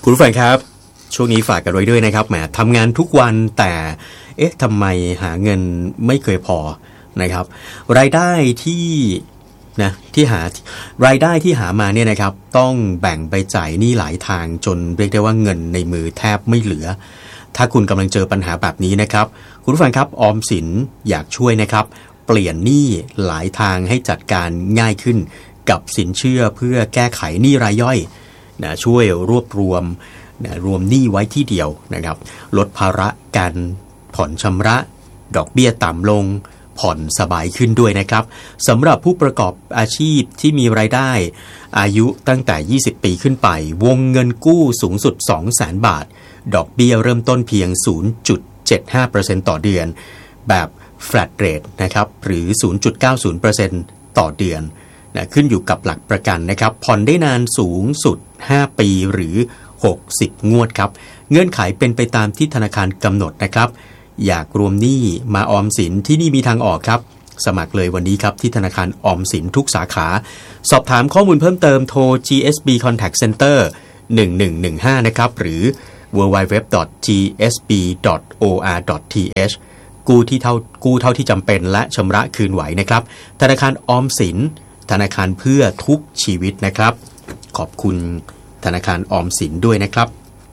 คุณผู้ฟังครับช่วงนี้ฝากกันไว้ด้วยนะครับแหมทำงานทุกวันแต่ทำไมหาเงินไม่เคยพอนะครับรายได้ที่รายได้ที่หามาเนี่ยนะครับต้องแบ่งไปจ่ายหนี้หลายทางจนเรียกได้ว่าเงินในมือแทบไม่เหลือถ้าคุณกำลังเจอปัญหาแบบนี้นะครับคุณผู้ฟังครับออมสินอยากช่วยนะครับเปลี่ยนหนี้หลายทางให้จัดการง่ายขึ้นกับสินเชื่อเพื่อแก้ไขหนี้รายย่อยช่วยรวบรวมหนี้ไว้ที่เดียวนะครับลดภาระการผ่อนชำระดอกเบี้ยต่ำลงผ่อนสบายขึ้นด้วยนะครับสำหรับผู้ประกอบอาชีพที่มีรายได้อายุตั้งแต่20ปีขึ้นไปวงเงินกู้สูงสุด 200,000 บาทดอกเบี้ยเริ่มต้นเพียง 0.75% ต่อเดือนแบบ flat rate นะครับหรือ 0.90% ต่อเดือนขึ้นอยู่กับหลักประกันนะครับผ่อนได้นานสูงสุด5ปีหรือ60งวดครับเงื่อนไขเป็นไปตามที่ธนาคารกำหนดนะครับอยากรวมหนี้มาออมสินที่นี่มีทางออกครับสมัครเลยวันนี้ครับที่ธนาคารออมสินทุกสาขาสอบถามข้อมูลเพิ่มเติมโทร GSB Contact Center 1115นะครับหรือ www.gsb.or.th กู้เท่าที่จำเป็นและชำระคืนไหวนะครับธนาคารออมสินธนาคารเพื่อทุกชีวิตนะครับขอบคุณธนาคารออมสินด้วยนะครับ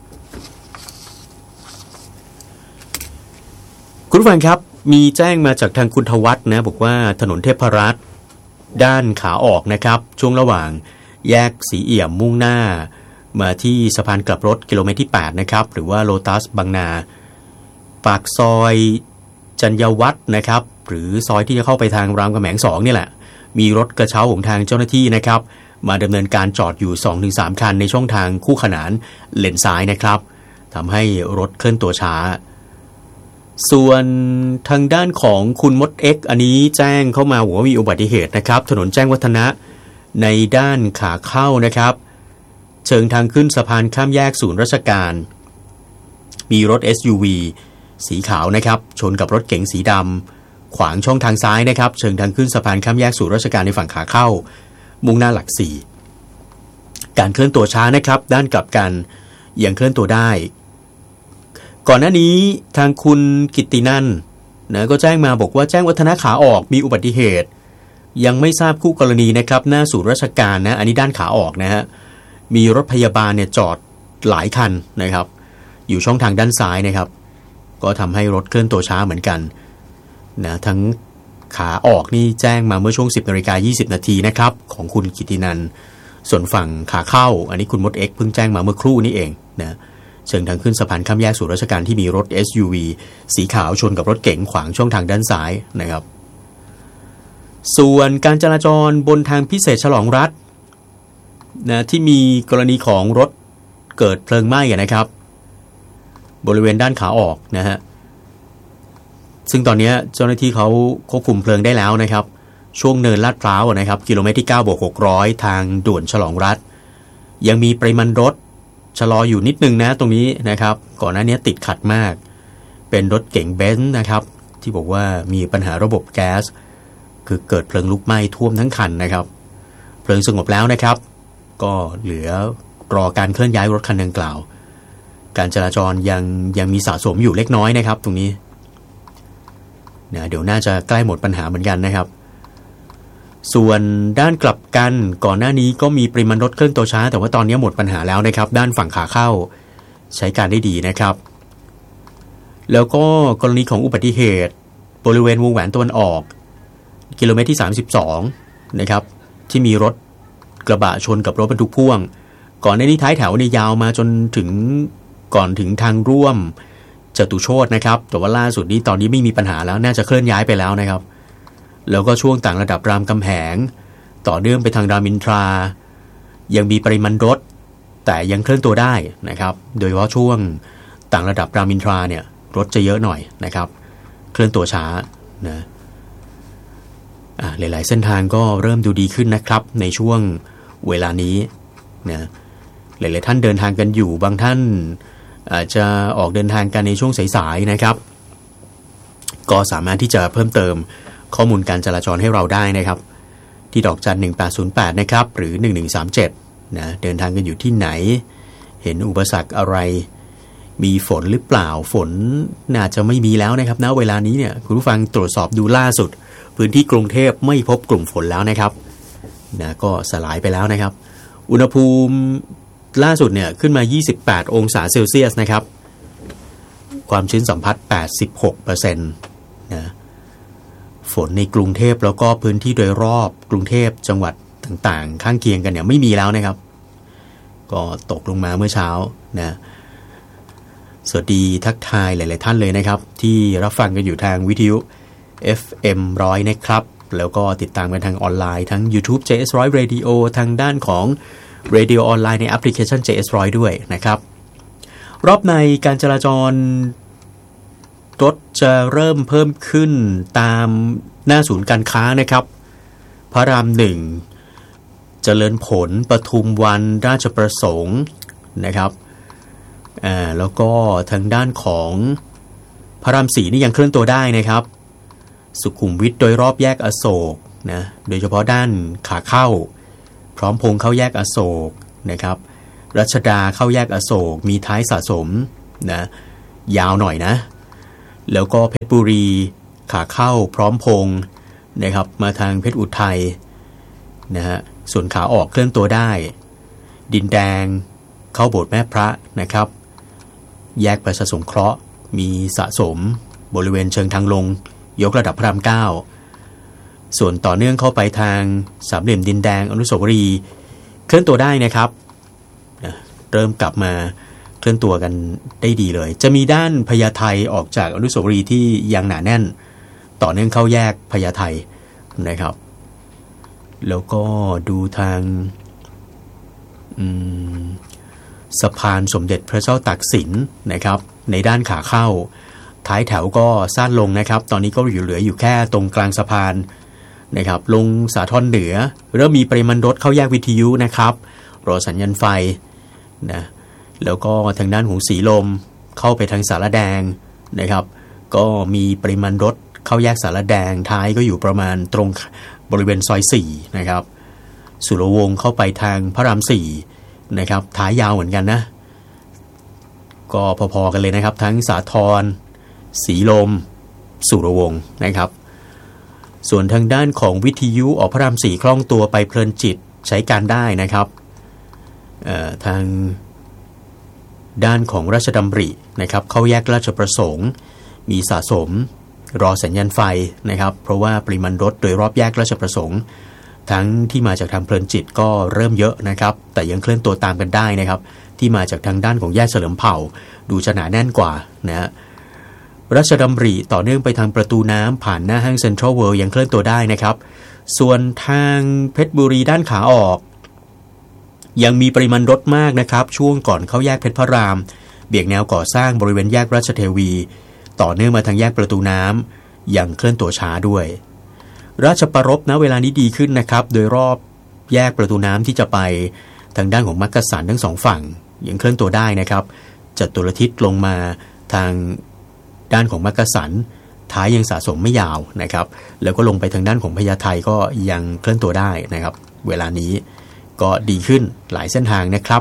คุณผู้ฟังครับมีแจ้งมาจากทางคุณทวัฒน์นะบอกว่าถนนเทพรัตน์ด้านขาออกนะครับช่วงระหว่างแยกสีเอี่ยมมุ่งหน้ามาที่สะพานกลับรถกิโลเมตรที่8นะครับหรือว่าโลตัสบางนาปากซอยจัญญวัฒน์นะครับหรือซอยที่จะเข้าไปทางรามคำแหง2นี่แหละมีรถกระเช้าของทางเจ้าหน้าที่นะครับมาดำเนินการจอดอยู่ 2-3 คันในช่องทางคู่ขนานเลนซ้ายนะครับทำให้รถเคลื่อนตัวช้าส่วนทางด้านของคุณมด X อันนี้แจ้งเข้ามาว่ามีอุบัติเหตุนะครับถนนแจ้งวัฒนะในด้านขาเข้านะครับเชิงทางขึ้นสะพานข้ามแยกศูนย์ราชการมีรถ SUV สีขาวนะครับชนกับรถเก๋งสีดำขวางช่องทางซ้ายนะครับเชิงทางขึ้นสะพานข้ามแยกศูนย์ราชการในฝั่งขาเข้ามุ่งหน้าหลัก4การเคลื่อนตัวช้านะครับด้านกลับกันยังเคลื่อนตัวได้ก่อนหน้านี้ทางคุณกิตตินันท์ก็แจ้งมาบอกว่าแจ้งวัฒนะขาออกมีอุบัติเหตุยังไม่ทราบคู่กรณีนะครับหน้าศูนย์ราชการนะอันนี้ด้านขาออกนะฮะมีรถพยาบาลเนี่ยจอดหลายคันนะครับอยู่ช่องทางด้านซ้ายนะครับก็ทำให้รถเคลื่อนตัวช้าเหมือนกันนะทั้งขาออกนี่แจ้งมาเมื่อช่วง 10:20 น.นะครับของคุณกิตตินันท์ส่วนฝั่งขาเข้าอันนี้คุณมด X เพิ่งแจ้งมาเมื่อครู่นี้เองนะเชิงทางขึ้นสะพานข้ามแยกศูนย์ราชการที่มีรถ SUV สีขาวชนกับรถเก๋งขวางช่องทางด้านซ้ายนะครับส่วนการจราจรบนทางพิเศษฉลองรัฐนะที่มีกรณีของรถเกิดเพลิงไหม้นะครับบริเวณด้านขาออกนะฮะซึ่งตอนนี้เจ้าหน้าที่เขาควบคุมเพลิงได้แล้วนะครับช่วงเนินลาดพร้าวนะครับกิโลเมตรที่9+600ทางด่วนฉลองรัฐยังมีปริมาณรถชะลออยู่นิดนึงนะตรงนี้นะครับก่อนหน้านี้ติดขัดมากเป็นรถเก๋งเบนซ์นะครับที่บอกว่ามีปัญหาระบบแก๊สคือเกิดเพลิงลุกไหม้ท่วมทั้งคันนะครับเพลิงสงบแล้วนะครับก็เหลือรอการเคลื่อนย้ายรถคันดังกล่าวการจราจรยังมีสะสมอยู่เล็กน้อยนะครับตรงนี้นะเดี๋ยวน่าจะใกล้หมดปัญหาเหมือนกันนะครับส่วนด้านกลับกันก่อนหน้านี้ก็มีปริมาณรถเคลื่อนตัวช้าแต่ว่าตอนนี้หมดปัญหาแล้วนะครับด้านฝั่งขาเข้าใช้การได้ดีนะครับแล้วก็กรณีของอุบัติเหตุบริเวณวงแหวนตะวันออกกิโลเมตรที่32นะครับที่มีรถกระบะชนกับรถบรรทุกพ่วงก่อนหน้านี้ท้ายแถวเนี่ยยาวมาจนถึงก่อนถึงทางร่วมจตุโชตินะครับแต่ว่าล่าสุดนี้ตอนนี้ไม่มีปัญหาแล้วน่าจะเคลื่อนย้ายไปแล้วนะครับแล้วก็ช่วงต่างระดับรามคำแหงต่อเนื่องไปทางรามอินทรายังมีปริมาณรถแต่ยังเคลื่อนตัวได้นะครับโดยเฉพาะช่วงต่างระดับรามอินทราเนี่ยรถจะเยอะหน่อยนะครับเคลื่อนตัวช้านะหลายๆเส้นทางก็เริ่มดูดีขึ้นนะครับในช่วงเวลานี้นะหลายๆท่านเดินทางกันอยู่บางท่านอาจจะออกเดินทางกันในช่วงสายๆนะครับก็สามารถที่จะเพิ่มเติมข้อมูลการจราจรให้เราได้นะครับที่ดอกจัน1808นะครับหรือ1137นะเดินทางกันอยู่ที่ไหนเห็นอุปสรรคอะไรมีฝนหรือเปล่าฝนน่าจะไม่มีแล้วนะครับณเวลานี้เนี่ยคุณผู้ฟังตรวจสอบดูล่าสุดพื้นที่กรุงเทพไม่พบกลุ่มฝนแล้วนะครับนะก็สลายไปแล้วนะครับอุณหภูมิล่าสุดเนี่ยขึ้นมา28องศาเซลเซียสนะครับความชื้นสัมผัส 86% นะฝนในกรุงเทพแล้วก็พื้นที่โดยรอบกรุงเทพจังหวัดต่างๆข้างเคียงกันเนี่ยไม่มีแล้วนะครับก็ตกลงมาเมื่อเช้านะสวัสดีทักทายหลายๆท่านเลยนะครับที่รับฟังกันอยู่ทางวิทยุ FM 100นะครับแล้วก็ติดตามกันทางออนไลน์ทั้ง YouTube JS100 Radio ทางด้านของ Radio ออนไลน์ในแอปพลิเคชัน JS100 ด้วยนะครับรอบในการจราจรรถจะเริ่มเพิ่มขึ้นตามหน้าศูนย์การค้านะครับพระราม1เจริญผลปทุมวันราชประสงค์นะครับแล้วก็ทางด้านของพระราม4นี่ยังเคลื่อนตัวได้นะครับสุขุมวิทโดยรอบแยกอโศกนะโดยเฉพาะด้านขาเข้าพร้อมพงษ์เข้าแยกอโศกนะครับรัชดาเข้าแยกอโศกมีท้ายสะสมนะยาวหน่อยนะแล้วก็เพชรบุรีขาเข้าพร้อมพงษ์นะครับมาทางเพชรอุทัยนะฮะส่วนขาออกเคลื่อนตัวได้ดินแดงเข้าโบสถ์แม่พระนะครับแยกประชาสงเคราะห์มีสะสมบริเวณเชิงทางลงยกระดับพระราม9ส่วนต่อเนื่องเข้าไปทางสามเหลี่ยมดินแดงอนุสาวรีย์เคลื่อนตัวได้นะครับเริ่มกลับมาเคลื่อนตัวกันได้ดีเลยจะมีด้านพญาไทออกจากอนุสาวรีย์ที่ยังหนาแน่นต่อเนื่องเข้าแยกพญาไทนะครับแล้วก็ดูทางสะพานสมเด็จพระเจ้าตากสินนะครับในด้านขาเข้าท้ายแถวก็สั้นลงนะครับตอนนี้ก็เหลืออยู่แค่ตรงกลางสะพานนะครับลงสาทรเหนือเริ่มมีปริมาณรถเข้าแยกวิทยุนะครับรอสัญญาณไฟนะแล้วก็ทางด้านของสีลมเข้าไปทางสารแดงนะครับก็มีปริมาณรถเข้าแยกสารแดงท้ายก็อยู่ประมาณตรงบริเวณซอย4นะครับสุรวงศ์เข้าไปทางพระราม4นะครับท้ายยาวเหมือนกันนะก็พอๆกันเลยนะครับทั้งสาทรสีลมสุรวงศ์นะครับส่วนทางด้านของวิทยุออกพระราม4คล่องตัวไปเพลินจิตใช้การได้นะครับทางด้านของราชดำรินะครับเข้าแยกราชประสงค์มีสะสมรอสัญญาณไฟนะครับเพราะว่าปริมาณรถโดยรอบแยกราชประสงค์ทั้งที่มาจากทางเพลินจิตก็เริ่มเยอะนะครับแต่ยังเคลื่อนตัวตามกันได้นะครับที่มาจากทางด้านของแยกเฉลิมเผ่าดูจะหนาแน่นกว่านะราชดำริต่อเนื่องไปทางประตูน้ำผ่านหน้าห้างเซ็นทรัลเวิลด์ยังเคลื่อนตัวได้นะครับส่วนทางเพชรบุรีด้านขาออกยังมีปริมาณรถมากนะครับช่วงก่อนเข้าแยกเพชรพระรามเบี่ยงแนวก่อสร้างบริเวณแยกราชเทวีต่อเนื่องมาทางแยกประตูน้ำยังเคลื่อนตัวช้าด้วยราชประรภณเวลานี้ดีขึ้นนะครับโดยรอบแยกประตูน้ำที่จะไปทางด้านของมักกะสันทั้งสองฝั่งยังเคลื่อนตัวได้นะครับจัตุรทิศลงมาทางด้านของมักกะสันท้ายยังสะสมไม่ยาวนะครับแล้วก็ลงไปทางด้านของพญาไทก็ยังเคลื่อนตัวได้นะครับเวลานี้ก็ดีขึ้นหลายเส้นทางนะครับ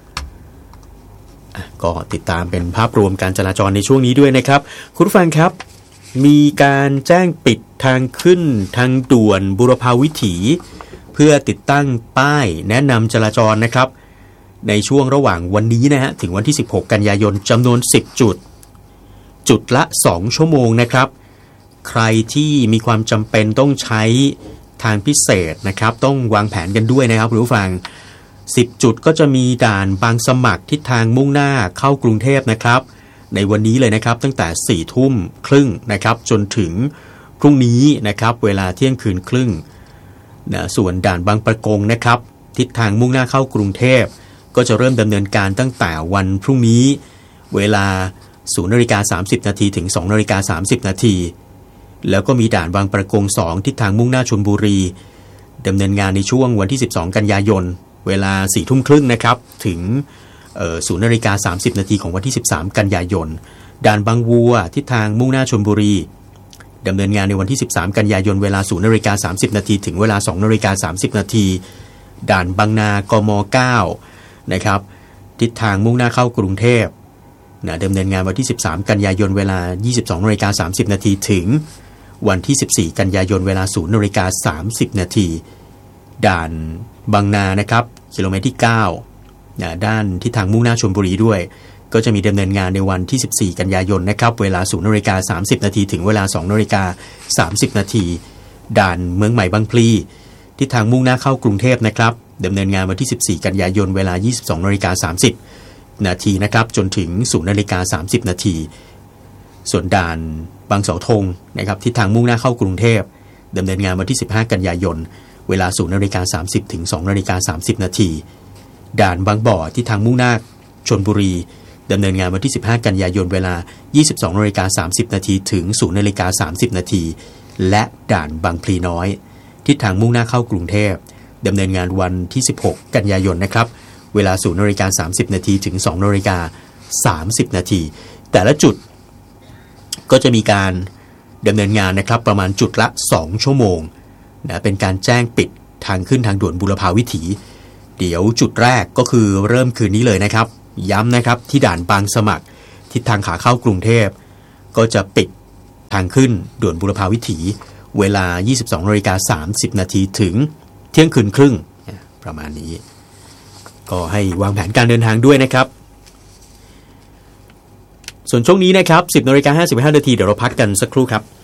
ก็ติดตามเป็นภาพรวมการจราจรในช่วงนี้ด้วยนะครับคุณผู้ฟังครับมีการแจ้งปิดทางขึ้นทางด่วนบุรพาวิถีเพื่อติดตั้งป้ายแนะนำจราจรนะครับในช่วงระหว่างวันนี้นะฮะถึงวันที่16กันยายนจำนวน10จุดละ2ชั่วโมงนะครับใครที่มีความจำเป็นต้องใช้ทางพิเศษนะครับต้องวางแผนกันด้วยนะครับคุณผู้ฟัง10จุดก็จะมีด่านบางสมัครทิศทางมุ่งหน้าเข้ากรุงเทพนะครับในวันนี้เลยนะครับตั้งแต่22:30นะครับจนถึงพรุ่งนี้นะครับเวลาเที่ยงคืนครึ่งนะส่วนด่านบางประกงนะครับทิศทางมุ่งหน้าเข้ากรุงเทพก็จะเริ่มดำเนินการตั้งแต่วันพรุ่งนี้เวลา 0:30 น.ถึง 2:30 น.แล้วก็มีด่านบางประกง2ทิศทางมุ่งหน้าชลบุรีดำเนินงานในช่วงวันที่12กันยายนเวลา 22:30 นะครับถึง0:30 น.ของวันที่13กันยายนด่านบางวัวทิศทางมุ่งหน้าชลบุรีดำเนินงานในวันที่13กันยายนเวลา 0:30 น.ถึงเวลา 2:30 น.ด่านบางนากม. 9นะครับทิศทางมุ่งหน้าเข้ากรุงเทพนะดำเนินงานวันที่13กันยายนเวลา 22:30 น.ถึงวันที่14กันยายนเวลา 0:30 น.ด่านบางนานะครับกิโลเมตรที่9นะด้านทิศทางมุ่งหน้าชลบุรีด้วยก็จะมีดำเนินงานในวันที่14กันยายนนะครับเวลา 0:30 น.ถึงเวลา 2:30 น.ด่านเมืองใหม่บางพลีทิศทางมุ่งหน้าเข้ากรุงเทพนะครับดำเนินงานวันที่14กันยายนเวลา 22:30 น.นะครับจนถึง 0:30 น.ส่วนด่านบางเสาธงนะครับทิศทางมุ่งหน้าเข้ากรุงเทพดำเนินงานวันที่15กันยายนเวลา 0:30 ถึง 2:30 น.ด่านบางบ่อทิศทางมุ่งหน้าชลบุรีดำเนินงานวันที่15กันยายนเวลา 22:30 น.ถึง 0:30 น.และด่านบางพลีน้อยทิศทางมุ่งหน้าเข้ากรุงเทพดำเนินงานวันที่16กันยายนนะครับเวลา 0:30 น.ถึง 2:30 น.แต่ละจุดก็จะมีการดำเนินงานนะครับประมาณจุดละ2ชั่วโมงนะเป็นการแจ้งปิดทางขึ้นทางด่วนบุรพาวิถีเดี๋ยวจุดแรกก็คือเริ่มคืนนี้เลยนะครับย้ำนะครับที่ด่านบางสมัครทิศทางขาเข้ากรุงเทพก็จะปิดทางขึ้นด่วนบุรพาวิถีเวลา 22:30 น.ถึงเที่ยงคืนครึ่งประมาณนี้ก็ให้วางแผนการเดินทางด้วยนะครับส่วนช่วงนี้นะครับ 10:55 น.เดี๋ยวเราพักกันสักครู่ครับ